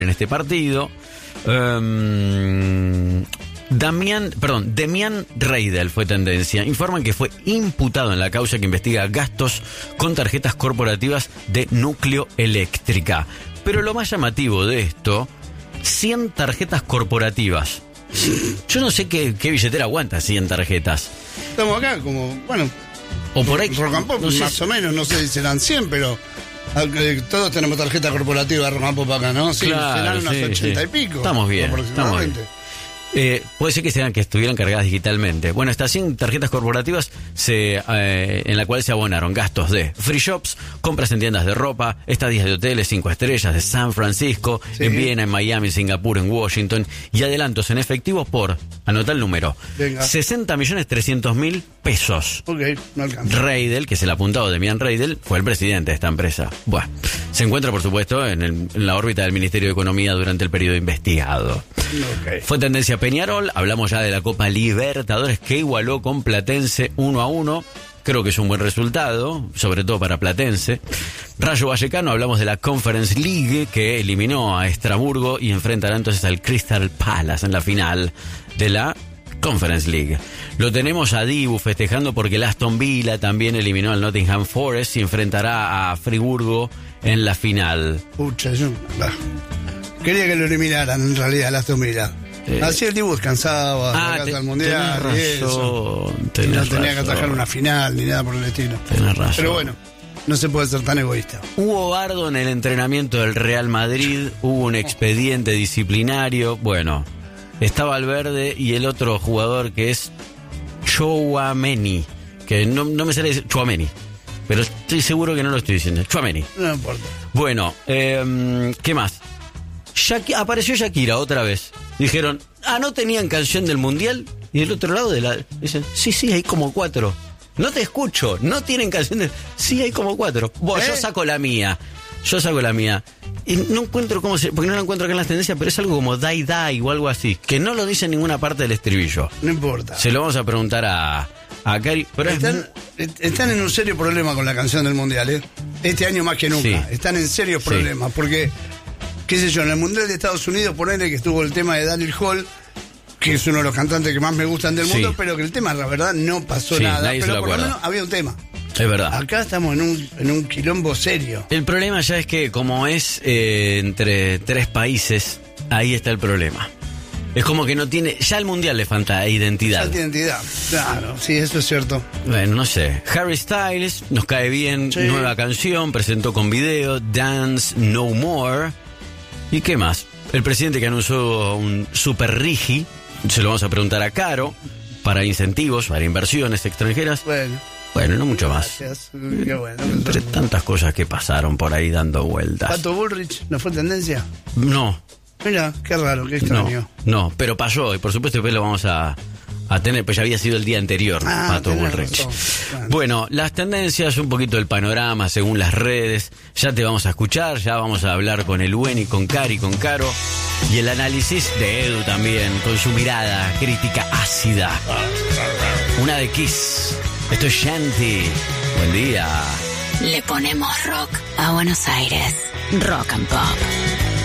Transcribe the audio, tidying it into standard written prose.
en este partido. Demian Reidel fue tendencia. Informan que fue imputado en la causa que investiga gastos con tarjetas corporativas de Núcleo Eléctrica. Pero lo más llamativo de esto, 100 tarjetas corporativas. Yo no sé qué billetera aguanta 100 tarjetas. Estamos acá como, bueno, o por ahí, Rock and Pop, no sé, más o menos, no sé si serán 100, pero todos tenemos tarjeta corporativa de Rock and Pop acá, ¿no? Sí, claro, serán unas sí, 80 y pico. Estamos bien, aproximadamente. Puede ser que estuvieran cargadas digitalmente. Bueno, estas 100 tarjetas corporativas en la cual se abonaron gastos de free shops, compras en tiendas de ropa, estadías de hoteles 5 estrellas de San Francisco, sí, en Viena, en Miami, Singapur, en Washington, y adelantos en efectivo por, anota el número, 60.300.000 pesos. Ok, no alcanza. Reidel, que es el apuntado de Demian Reidel, fue el presidente de esta empresa. Bueno, se encuentra, por supuesto, en la órbita del Ministerio de Economía durante el periodo investigado. Okay. Fue tendencia Peñarol, hablamos ya de la Copa Libertadores que igualó con Platense 1-1. Creo que es un buen resultado, sobre todo para Platense. Rayo Vallecano, hablamos de la Conference League que eliminó a Estrasburgo y enfrentará entonces al Crystal Palace en la final de la Conference League. Lo tenemos a Dibu festejando porque el Aston Villa también eliminó al Nottingham Forest y enfrentará a Friburgo en la final. Pucha, yo quería que lo eliminaran en realidad el Aston Villa. Así el Dibu descansaba, al Mundial tenés y eso. razón, Y no tenía que atajar una final ni nada por el estilo. Tenés razón. Pero bueno, no se puede ser tan egoísta. Hubo bardo en el entrenamiento del Real Madrid, hubo un expediente disciplinario. Bueno, está Valverde y el otro jugador que es Tchouaméni, que no me sale decir Tchouaméni, pero estoy seguro que no lo estoy diciendo. Tchouaméni. No importa. Bueno, ¿qué más? Apareció Shakira otra vez. Dijeron, ¿no tenían canción del Mundial? Y del otro lado dicen, sí, hay como 4. No te escucho, no tienen canción del... Sí, hay como 4. Bueno, yo saco la mía. Y no encuentro porque no la encuentro acá en las tendencias, pero es algo como Die Die o algo así, que no lo dice en ninguna parte del estribillo. No importa. Se lo vamos a preguntar a Cari. Pero están en un serio problema con la canción del Mundial, ¿eh? Este año más que nunca. Sí. Están en serios problemas, porque... qué sé yo, en el Mundial de Estados Unidos, ponele que estuvo el tema de Daniel Hall, que es uno de los cantantes que más me gustan del mundo, pero que el tema, la verdad, no pasó nada. Pero por lo menos había un tema. Es verdad. Acá estamos en un quilombo serio. El problema ya es que, como es entre 3 países, ahí está el problema. Es como que no tiene... Ya al Mundial le falta identidad. Falta identidad, claro, sí, eso es cierto. Bueno, no sé. Harry Styles, nos cae bien, nueva canción, presentó con video, Dance No More... ¿Y qué más? El presidente que anunció un super RIGI, se lo vamos a preguntar a Caro, para incentivos, para inversiones extranjeras. Bueno, no mucho más. Qué bueno. Entre tantas cosas que pasaron por ahí dando vueltas. ¿Pato Bullrich no fue tendencia? No. Mira, qué raro, qué extraño. No, pero pasó, y por supuesto después lo vamos a tener, pues ya había sido el día anterior, Pato Bullrich. Bueno, las tendencias, un poquito el panorama según las redes, ya te vamos a escuchar, ya vamos a hablar con el Weni, con Cari, con Caro, y el análisis de Edu también, con su mirada crítica ácida. Una de Kiss. Esto es Shanti. Buen día. Le ponemos rock a Buenos Aires. Rock and Pop.